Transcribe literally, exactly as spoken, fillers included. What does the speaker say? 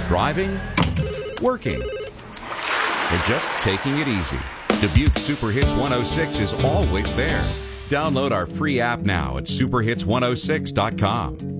driving, working, and just taking it easy. Dubuque Super Hits one oh six is always there. Download our free app now at super hits one oh six dot com.